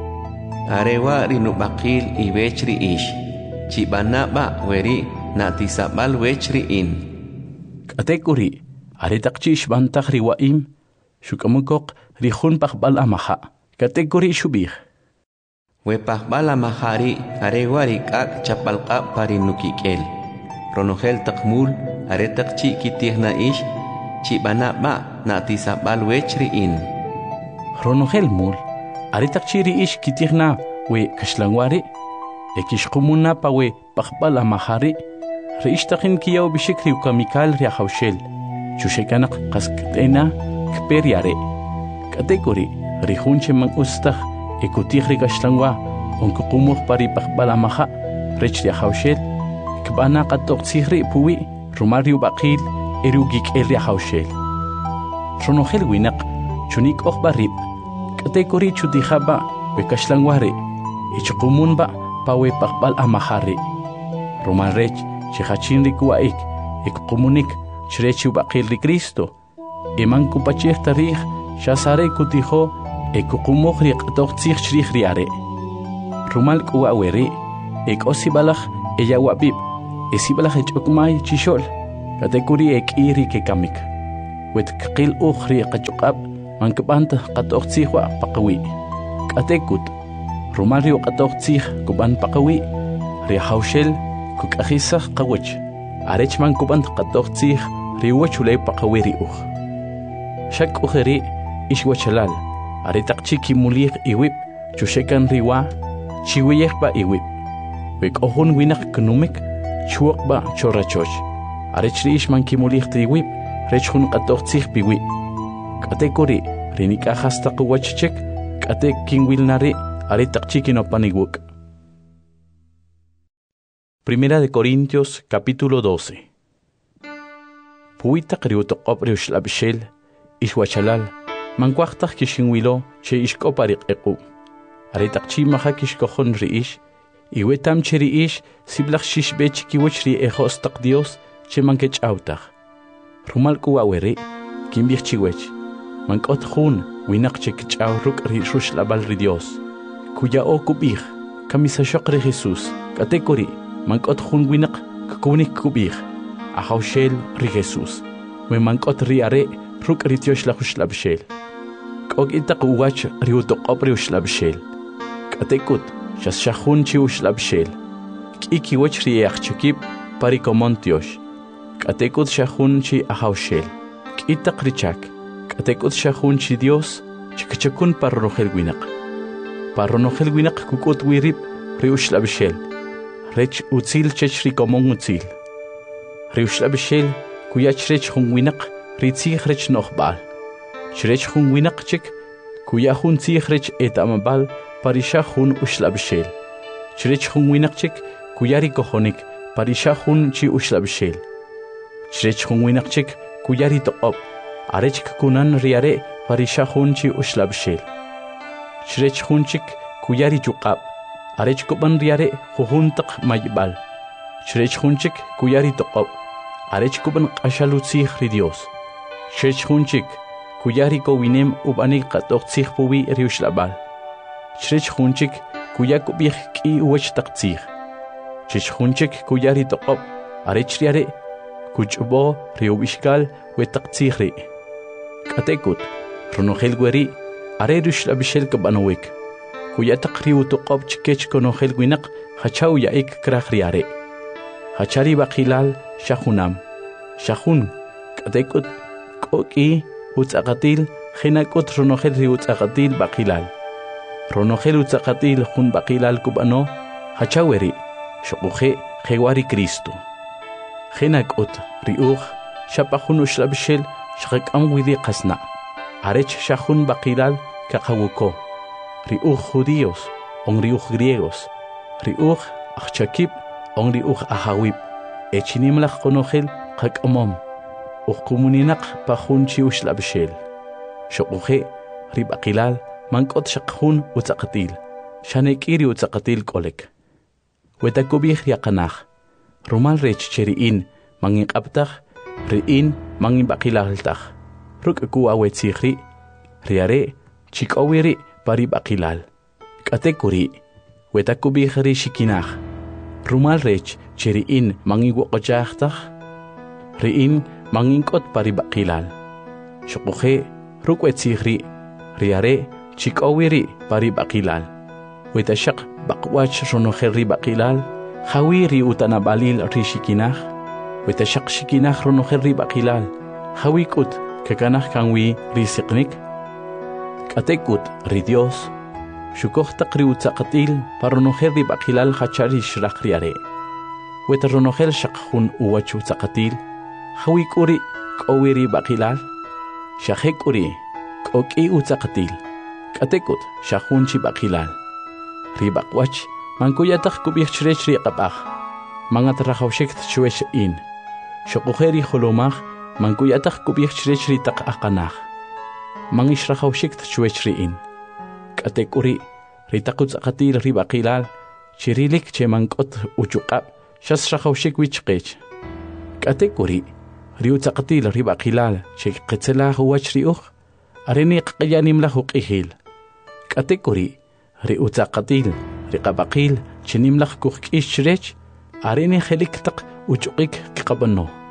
Arewa rinubakil iwechri ish, chibanaba weri natisabal wechri in. Katekuri. Aretakchi shbantach riwaim, shukamukok rihun pakbal amaha, kategori shubih. We pakbal amahari, arewari kak chapalka parinukikel. Ronogel takmul, aretakchi kitihna ish, chibanaba natisabal wechri in. Ronogel mul, aretakchi ri ish kitihna we kashlangwari, ekishkumuna pa we pakbal amahari, reishtakin kiyaw bishikri ukamikal riahawshel. Chushekanak kasketena kperiare. Kategori rihunche man ustah ekutihri kashlangwa onkukumuh pari pakbalamaha rech riahawshel kbana qatok tsihri puwi rumariu baqil erugik el riahawshel. Ronogel winak chunik barib. Kategori chudihaba we kashlangware ichkumunba pawe pakbal amahari. Rumal rech chihachin rikuaik ekukumunik Chrechu baqil ri Cristo. Eman kupachih tarih shasare kutiho ekukumok ri qtok tzich chrih riare. Rumal kuaweri ek osibalach ella wabib esibalach echokmay chishol. Katekuri ekiri ke kamik. Wet kqil ukhri qachuqab mankabant qatoqtsihwa paqawi. Katekut Rumari qatoqtsih kuban paqawi. Ri hawshel kukahisa qawch. Arechman kuban qatoqtsih riwachulay paqawi riuh. Shak ukhri ishwachalal. Aritaqchiki muliq iwip chushekan riwa chiwiyekba iwip. Wek ohun winak knumik chuakba chorachoch. Arechri ishman kimuliq iwip rechhun qatoqtsih biwi. Katekuri rinika hasta quwachchek kate kinwilnari aritaqchiki no paniguk. Primera de Corintios capítulo 12. Puita kriutoqop riushlabshel ishwachalal manquaqtaq kishinwilo che ishkopariq equ. Aritaqchi maha kishkohon riish iwetam che riish siblaq shishbech kiwach ri ejostaq Dios che mankech autaq. Rumal kuwaweri kimbich chiwech mankot hun winaq che kichaw ruk ri rushlabal ri Dios. Kuya o kubih kamisa shokri Jesus katekuri mankot hun winaq kunik kubih ahawshel ri Jesus. We mankot ri are ruk ri Dios la hushlabshel. Og itaq uwach riutoqop riushlabshel. Katekut shashahun chi ushlabshel. Kiki wach riachchikip parikomontiosh. Katekut shahun chi ahawshel. Kitaq richak. Katekut shahun chi Dios chikachakun parronohel winaq. Parronohel winaq kukut wirip riushlabshel. Rech utzil chech rikomon utzil. Riushlabshel kuyach rech hun winaq ritzih rech nohbal. Shrech hun winaqchik kuya hun tsihrech etamabal parisha hun ushlabshel. Shrech hun winaqchik kuyari kohonik parisha hun chi ushlabshel. Shrech hun winaqchik kuyari toqop arech kunan riare parisha hun chi ushlabshel. Shrech hunchik kuyari chuqab arech kuban riare huhuntaq maybal. Shrech hunchik kuyari toqop arech kuban qashalutzih ri Dios. Shrech hunchik kuyari ko winem ubani qatoqtsih puwi riushlabal. Shrech hunchik kuyakubih ki uwach taqtsih. Shrech hunchik kuyari toqop arech riare kuchbo riubishkal we taqtsih ri. Katekut runohel gweri are riushlabishel kabanowik. Kuyataq riu toqop chikech konohel winaq hachaw yaik krah riare. Hachari baqilal shahunam. Shahun katekut koki utzaqatil khinakut runohel ri utzaqatil baqilal. Runohel utzaqatil hun baqilal kubano hachaweri shuquhe khewari Cristo. Khinakut riuh shapahun ushlabshel shaqam widi qasna. Arech shahun baqilal kaqawuko. Riuh judíos on riuh griegos. Riuh achakip on riuh ahawib. Echinimlaq konohel qakamom. Uqumuninaq pahun chi ushlabshel. Shuquhe ribaqilal mankot shaqhun utzaqatil. Shanekiri utzaqatil kolek. Wetakubih yaqanaq. Rumal rech cheriin manginqabtaq riin manginbaqilaltaq. Rukku awetzihri riare chikowiri paribaqilal. Katekuri wetakubih ri shikinaq. Rumal rech cheriin manginwoqochaqtaq riin manginkot paribaqilal. Shuquhe rukwetsihri riare chikowiri paribaqilal. Wetashaq baqwach runohel baqilal hawiri utanabalil rishikinah. Wetashaq shikinah runohel baqilal hawikut kakanah kanwi risiqnik. Katekut ri Dios shukohtaq ri utzaqatil parunohel baqilal hachari shraq riare. Wetarunohel shaqhun uwach utzaqatil hawikuri kowiri baqilal. Shahekuri koki utzaqatil. Katekut shahunchi baqilal. Ribaqwach mankuyataq kubih chrech riqapaq. Mangat rahawshek tchuesh in. Shuquheri holomaq mankuyataq kubih chrech ritaq aqanaq. Mangish rahawshek tchuesh in. Katekuri ritaq utzaqatil ribaqilal. Chirilik che mankot uchuqab shas rahawshek wichqech. Katekuri riutzaqatil ribaqilal che qetzela huwach riuh areni qyanim lahu qihil. Katekuri riutzaqatil riqabaqil chinimlaq kuqk'ishrech areni kheliktaq uchuqik qabano.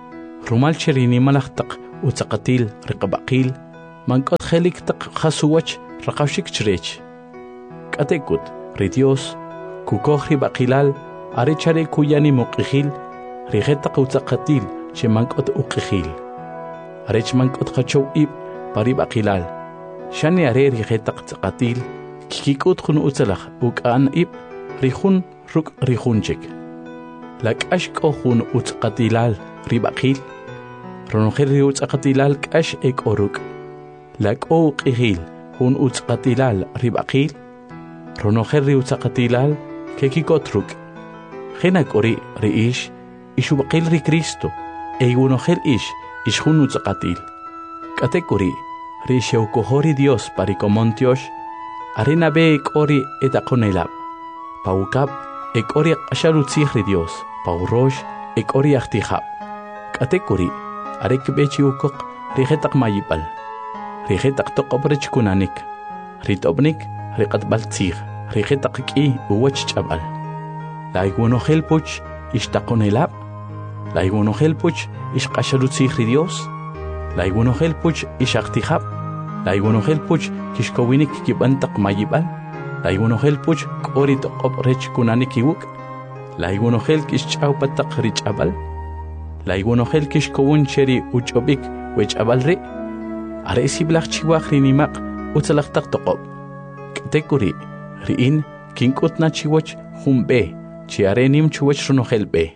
rumal cherini malachtak utzaqatil riqabaqil mankot khelik tak khasuwach raqawshik chrech katekut ri Dios kukohri baqilal arechare kuyani muqihil rigetak utzaqatil che mankot uqihil arech mankot khachow ib pari baqilal shani are rigetak tzaqatil kikikut khun utzalakh ukan ib rihun ruk rihunchik lakash kohun utzaqatilal ribaqil ronojel ri utzaqatilal kash ek oruk lako qihil hun utzaqatilal ribaqil ronojel ri utzaqatilal kekikotruk genak ori reish ishubaqil ri Cristo eigunojel ish hun utzaqatil katekuri ri sheukohori Dios parikomontiosh arena be ek ori etakonelab paukab ek ori ashalutzih ri Dios paurosh ek ori ahtihab katekuri arek bechi ukok rigetak mayipal rigetak toqobrech kunanik ritobnik riqatbal tzig rigetak ki uwach chabal laiguno helpuch ishtaqonelab laiguno helpuch ishqashalutzih ri Dios laiguno helpuch ishahtihab laiguno helpuch kishkowinik kibantaq mayipal laiguno helpuch qori toqobrech kunanik iwuk laiguno hel kishchawpataq richabal laiguno hel kishkowun cheri uchobik wechabalri aresi blachchiwaq rinimaq utzalaqtaq toqob katekuri riin kinkutna chiwach humbe chiarenim chiwach runohelbe.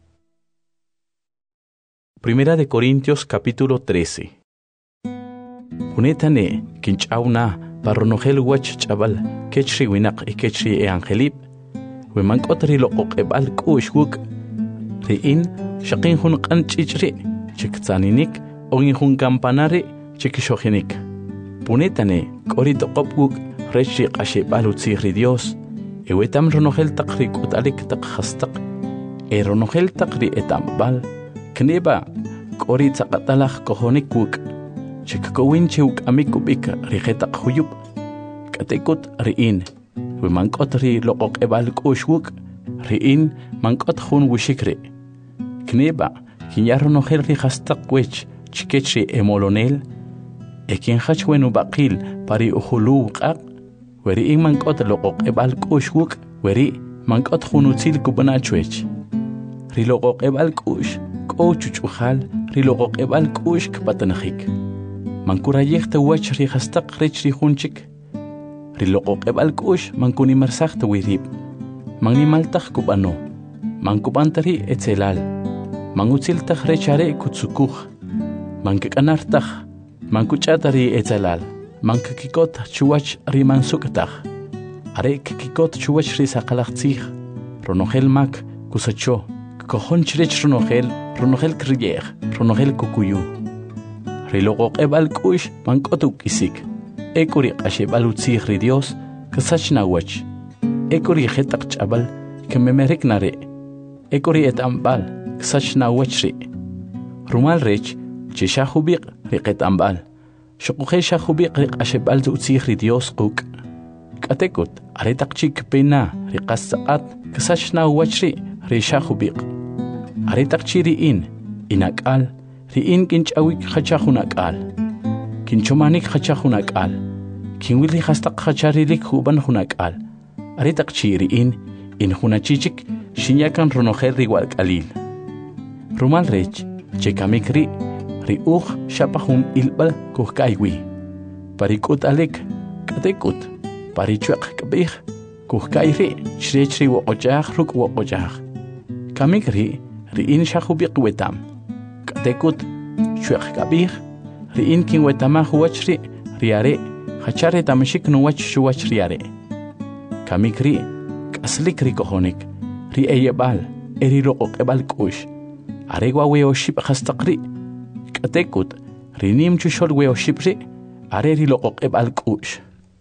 Primera de Corintios capítulo 13. Unetane kinchawna parronogel wach chabal kechri winaq ikechri angelib wemankotri loqoqebal kushwuk riin shaqin hun qanchichri chiktsaninik ogin hun campanari chikishogenik punetane qori toqopuk rechi qashebal utziri Dios ewetam ronogel taqri kutalik taqhastaq ronogel taqri etambal kneba qori tsaqatalaq kohonikuk chikkowin chuk amikubik rigetaq huyub katekut riin wemankotri loqoqebal kushwuk riin mankot hun wushikri kneba kinyaronogel rihastaq wech chikechri emolonel ekin hachwenu baqil pari uhulu qaq weri mankot loqoqebal kushwuk weri mankot hunutzil kubanachwech ri loqoqebal kush qochuchujal ri loqoqebal kush kpatanajik mankurayekta wach rihastaq rech rihunchik ri loqoqebal kush mankuni marsaqta wirib mangimaltaq kubano mankubantari etzelal mangutziltaq rechare kutsukuj mankakanartaq mankuchatari etzelal mankakikot chuwach rimansuktaq are kikikot chuwach risaqalaqtzij ronogel mak kusacho kohonchirech ronogel kriyej ronogel kukuyu riloqoqebal kush mankotuk isik ekuri qashebal utzij ri Dios kasachnawach ekuri jetaq chabal kememerek nare ekuri etambal kasachnawachri rumal rech chishahubiq riqetambal shuquje shahubiq riqashebal utzij ri Dios quk katekut aretaq chik pena riqasaqat kasachnawachri ri shahubiq aretaq chiriin inakal riin kinchawik khachahunakal kinchomanik khachahunakal kinwili hastaq khacharilik huban hunakal aritaq chiriin in hunachichik shinyakan ronogel riwal qalil rumal rech chekamikri ri shapahun ilbal kuhkaywi parikut alek katekut parichuaq kabih kuhkayri chrechri woqojaq ruk woqojaq kamikri riin shahubiq wetam katekut chuaq kabih riin kin wetama huachri riare hachare tamashik nuwach shuwach riare kamikri kaslik rikohonik ri eyebal eri loqoqebal kush aregwa weoship hastaqri katekut rinim chushol weoshipri are ri loqoqebal kush.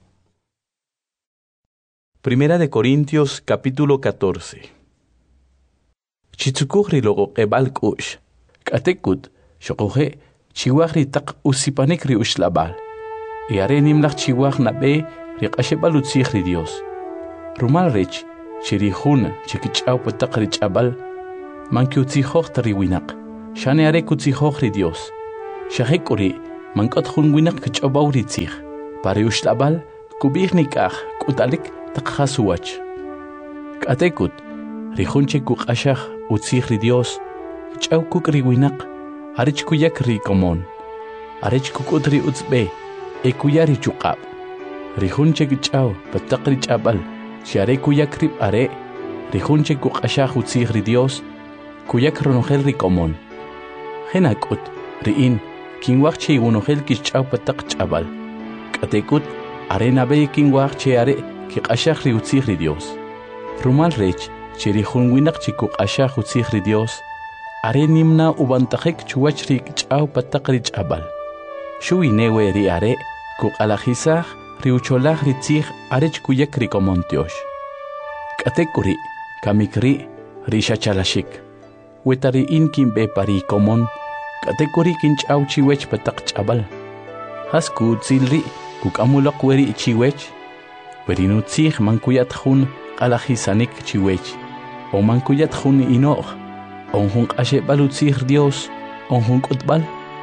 Primera de Corintios capítulo 14. Chitsukuj ri loqoqebal kush katekut shoqoje chiwaq ri taq usipanik ri ushlabal yare nimlaq chiwaq nabe ri qashebal utzij ri Dios rumal rech chirihun chikich'aw pataq ri ch'abal manki utzijoj ri winaq shane are kutzihoj ri Dios. Shahekuri mankot hun winak kchabaw ri tzih. Pari ushlabal kubih nikah kutalik takhasuwach. Katekut rihunche kukashah utzih ri Dios. Chaw kukri winak arich kuyak ri komon. Arich kukutri utzbe ekuyari chukab. Rihunche chaw patakri chabal. Share kuyak rib are. Rihunche kukashah utzih ri Dios. Kuyak ronogel ri komon. Henakut riin kinwach che unogel kichaw patak chabal. Katekut arena be kinwach che are kikashah ri utzih ri Dios. Rumal rech che rihun winak che kukashah utzih ri Dios. Are nimna ubantajek chuwach ri kichaw patak ri chabal. Shui newe ri are kukalajisah ri ucholaj ri tzih arech kuyak ri komon tiosh. Katekuri kamikri ri shachalashik. Wetari in kimbe pari komon. Katekuri kinchaw chiwech patak chabal. Hasku tzilri kukamulak weri chiwech. Werinu tzih mankuyat hun kalajisanik chiwech. O mankuyat hun inoch. On hun kashe balu tzih Dios. On hun kutbal.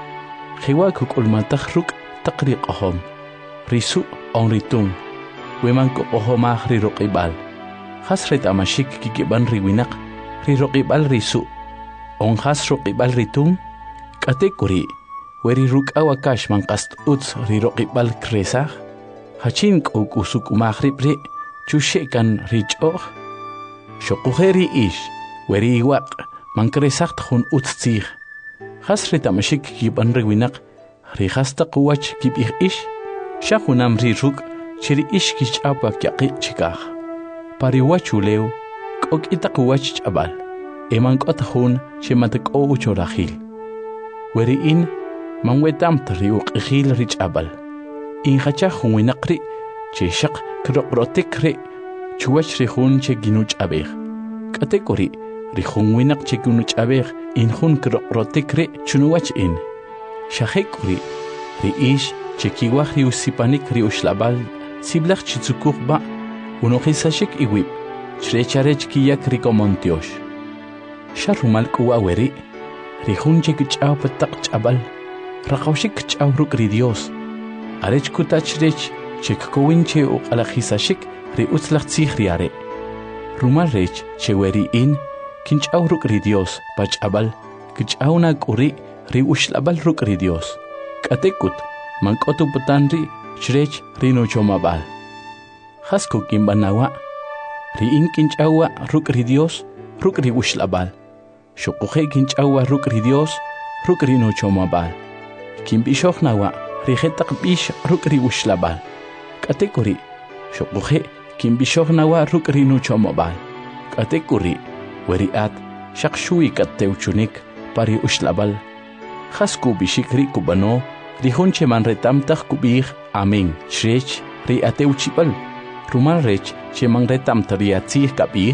Jewa kukulmatak ruk takri qahom. Risu on ritung. Weman kukohomah ri roqibal. Hasret amashik kikiban riwinak. Ri roqibal risu. On has roqibal ritung. Katekuri weri ruk awakash mankast uts ri roqibal kresah. Hachin kuk usuk umahribri chushekan richoh. Shokuheri ish weri iwaq mankresah hun uts tzih. Hasret amashik kikiban riwinak. Ri hasta kuwach kibih ish. Shahunam ri ruk chiri ish kichapa kyaqik chikah. Pariwachuleu kok itakuwach chabal. Eman kotahun chematek o uchorahil. Weri in manwetam triuk ihil rich abal. In hachahun winakri che shak krokrotikri chuwach rihun che ginuch abeh. Katekori rihun winak che ginuch abeh in hun krokrotikri chunuwach in. Shahekuri ri ish che kiwach ri usipanik ri ushlabal siblach chitzukuch ba unohisashik iwib chrecharech kiyak ri komontiosh. Sharumal kuwa weri rihunche kichaw patak chabal rakawshik kichaw ruk ri Dios arech kutachrech chek kowinche u alajisashik ri utzlach tzih ri are rumal rech che weri in kinchaw ruk ri Dios pachabal kichaw na kuri ri ushlabal ruk ri Dios katekut mankotu putanri chrech ri no chomabal hasko kimbanawa ri in kinchawa ruk ri Dios ruk ri ushlabal Shokuhe kinchawa ruk ri Dios, ruk ri no chomabal. Kimbishok nawa, rihetak bish ruk ri ushlabal. Katekuri, shokuhe kimbishok nawa ruk ri no chomabal. Katekuri, weri at, shakshui kateuchunik pari ushlabal. Hasku bishikri kubano, rihunche man retamtach kubih, amen, shrech, ri ateuchibal. Rumal rech, che man retamta ri atzih kabih.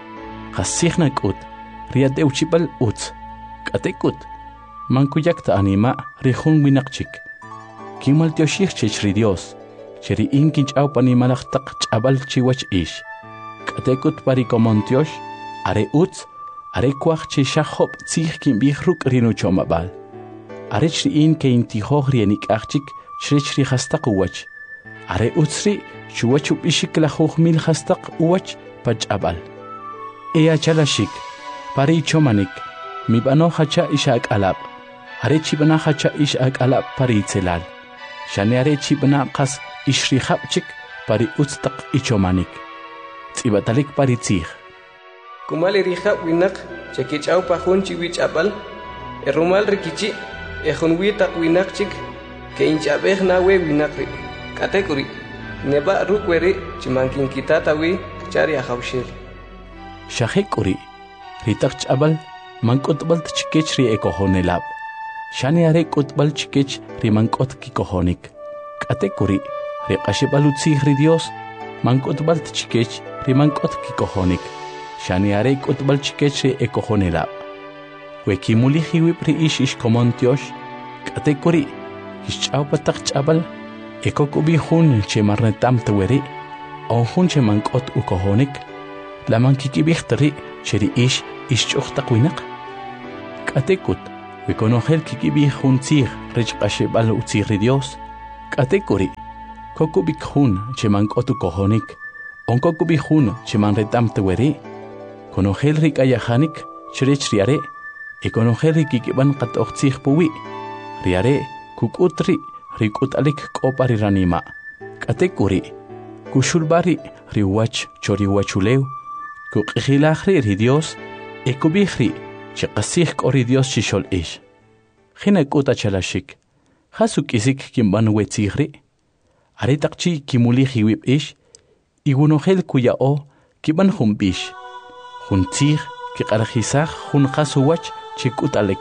Hasihnak ut. Riat euchibal uts. Katekut. Mankuyak ta anima rihun winakchik. Kimal tioshich chech ri Dios. Cheri inkinch au panimalak tak chabal chiwach ish. Katekut pari komontiosh. Are uts. Are kwach che shahop tzih kimbih ruk rinu chomabal. Are chri in ke intihoh rienik achchik chrech ri hastak uwach. Are utsri chuwachup ishik la mil hastak uwach pachabal. Ea chalashik. Pari chomanik, mi bano hacha ishak alab. Are chibana hacha ishak alab pari tzelal. Shane are chibana kas ishri hapchik pari utstak ichomanik. Tsibatalik pari tzih. Kumali rihab winak, chekichaw pahun chiwich abal. Erumal rikichi, ehun witak winak chik, ke inchabeh nawe winakri. Katekuri, neba rukweri chimankin kitatawi kchari ahawshir. Shahekuri. Ritak chabal, mankotbal tchikech ri ekohonelab. Shani are kotbal chikech ri mankot kikohonik. Katekuri, ri kashibalu tzih ri Dios, mankotbal tchikech ri mankot kikohonik. Shani are kotbal chikech ri ekohonelab. Wekimuli hiwip ri ish komontiosh. Katekuri, kishchaw patak chabal, ekokubi hun che marnetam teweri, on hun che mankot ukohonik. La mankikibih tari cheri ish choktak winak. Katekut Wikonojel kikibi juntzig rech qashebal utzig Dios. Katekuri. Kokubik hun cheman kotu kohonik. Onkokubik hun cheman retam teweri. Konojel rik ayahanik chrech riare. Ekonojel kikiban kat oxig puwi. Riare kukutri rikut alik kopari ranima. Katekuri. Kushulbari riwach choriwachuleu. Kukihilahri Dios. Ekubihri. Chikasig kori Dios chishol ish. Hina kuta chalashik. Hasuk isik kimban wetzigri. Aretakchi kimulihi wip ish. Igunohel kuyao kiban humbish. Huntzig kikarhisag hun hasuwach chikutalek.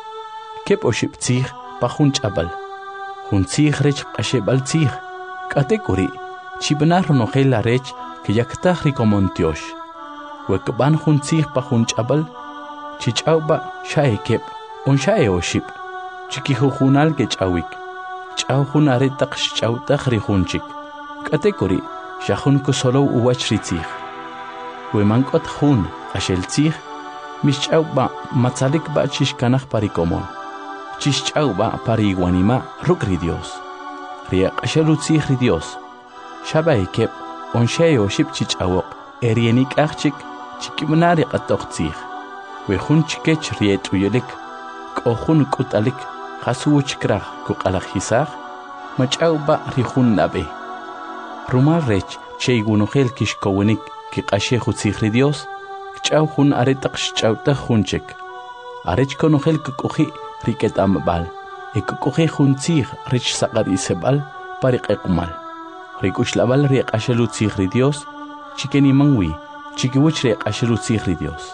Kep oshiptzig pa hun chabal. Huntzig rech ashebal tzig. Katekuri. Chibanar nohel arech kiyaktag rikomontiosh. Wekban huntzig pa hun chabal. Chichauba shae kep, on shae oship. Chikihujunal ke chawik. Chawjun aretak chawtak rihunchik. Katekuri, shahun kusolo uwach ritzig. Wemankot hun, asheltzig, mischauba matzalik ba chishkanach parikomon. Chischauba pariguanima rukri Dios. Riak ashelutzig Dios. Shabae kep, on shae oship chichawok, erienik achik, chikimnari qatochtzig. Wehun chikech riet uyelik, kohun kutalik, hasuwch krach kukalakhisag, machauba rihun nabe. Rumar rech cheigunohel kishkowenik kikashe hutzigri Dios, kchauhun aretak chauta hunchek. Arech konohel kukuhi riket ambal, ekukuhi huntzig rich sakari sebal pariqekumal. Rikushlabal riek ashelutzigri Dios, chikeni mangwi, chikiwich riek ashelutzigri Dios.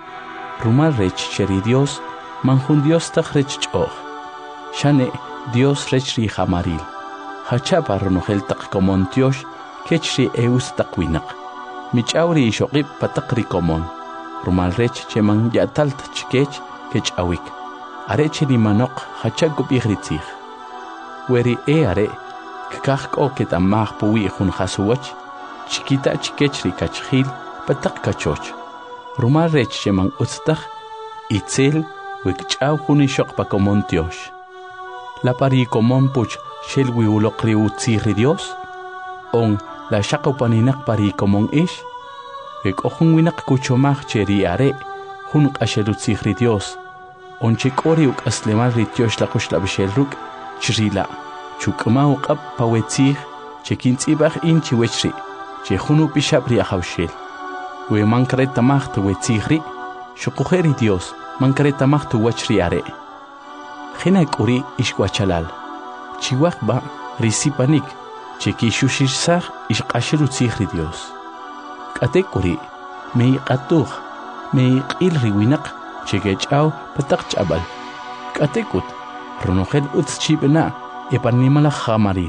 Rumal rech cheri Dios, manjun Dios tak rech choch. Shane Dios rech ri hamaril. Hachapa ronogel tak komon Dios, kechri eus takwinak. Michauri ishokip patakri komon. Rumal rech cheman yatalt chikech kech awik. Areche ni manok hachagup igritzig. Weri are, kakak oket amag puwi hun hasuwach, chikita chikech ri kachhil patak kachoch. Rumar rech cheman utztag, itzel, wikchau hunishok pa komon Dios. La pari komon puch shelwi ulokri utzigri Dios. On la shakopaninak pari komon ish. Wik ohun winak kuchomag cheri are, hun ashelutzigri Dios. On chikori uk aslemal ritios la kush la bishelruk, chirila. Chukma uqab pawetzig, chekintzibag in chiwechri, chehunu pishabri ahawshel. We mankret tamach tu wetzigri, shukujeri Dios, mankret tamach tu wachri are. Hina kuri ishkwachalal. Chiwakba risipanik, cheki shushishsag ishqashiru tzigri Dios. Kate kuri, mei qatuj, mei qil riwinak, chekechau patak chabal. Kate kut, ronogel utschibena, epanimala jamaril.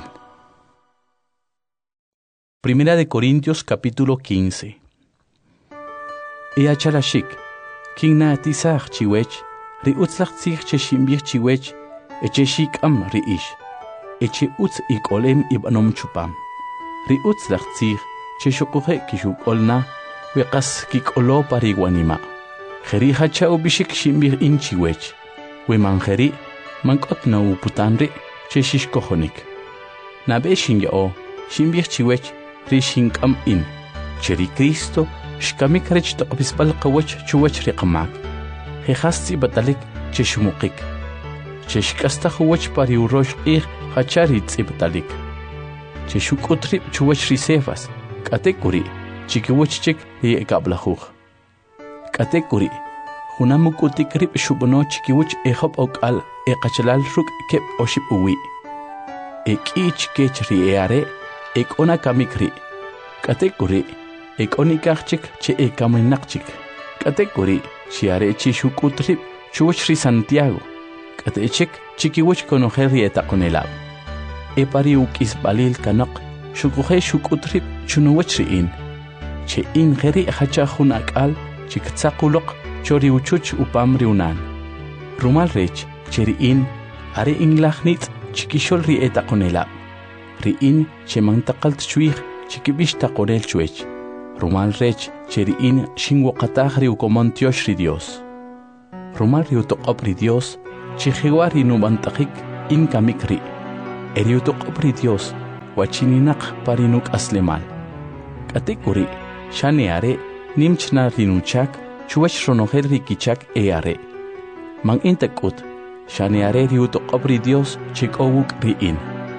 Primera de Corintios capítulo 15. Chalashik, Kingna tisach chiwech, ri utzlach tzig cheshimbich chiwech, echeshik am ri ish, eche utz ikolem ibanom chupam. Ri utzlach tzig cheshokuhe kishuk olna, wekas kikolo pariguanima. Jeri hachao bishik shimbich in chiwech, we manjeri, mankot na uputanri, cheshish kohonik. Nabe shingao, shimbich chiwech, ri shingam in, cheri Cristo, Shkamik rech toqbispal qawach chuwach riqmak. Hehasti batalik cheshmukik. Cheshkasta huwach pari urosh qih hachari tzibtalik. Cheshukutri chuwach risefas. Katekuri chikiwach chik li ekablahuj. Katekuri hunamukutik rib shubono chikiwach ehop okal ekachalal ruk kep oship uwi. Ekich kech riare ekona kamikri. Katekuri Ekonikachik che ekaminakchik. Katekuri chiare chishukutrip chuwachri Santiago. Katechik chikiwach konoheri etakonelab. Epari ukis balil kanak shukuhe shukutrip chunuwachri in. Che in geri hachahun akal chiktsakulok chori uchuch upamri unan. Rumal rech cheri in are inglachnit chikishol ri etakonelab. Ri in che mantakalt chuich chikibish takorel chuech. Rumal rech cheri in shingwaqatagri ukomon Dios ri Dios. Rumal ri utoqop ri Dios chijiwa rinubantakik inkamikri, eriutoqopri Dios, wachininaq parinuk aslemal. Katikuri, shaneare, nimchna rinuchak, chuwach ronogel rikichak eare. Mang intakut, shaneare riutoqopri Dios, chikowuk riin.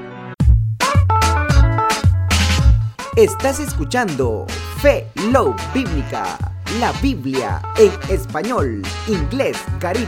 Estás escuchando Fe Love Bíblica, la Biblia en español, inglés, caribe.